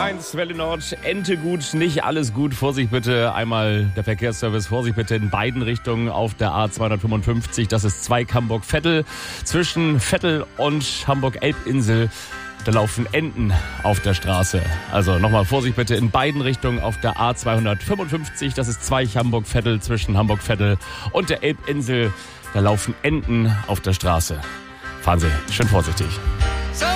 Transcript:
1, Welle Nord, Ente gut, nicht alles gut. Vorsicht bitte, einmal der Verkehrsservice, Vorsicht bitte in beiden Richtungen auf der A255. Das ist Zweig Hamburg-Vettel. Zwischen Vettel und Hamburg-Elbinsel, da laufen Enten auf der Straße. Also nochmal Vorsicht bitte in beiden Richtungen auf der A255. Das ist Zweig Hamburg-Vettel. Zwischen Hamburg-Vettel und der Elbinsel, da laufen Enten auf der Straße. Fahren Sie schön vorsichtig.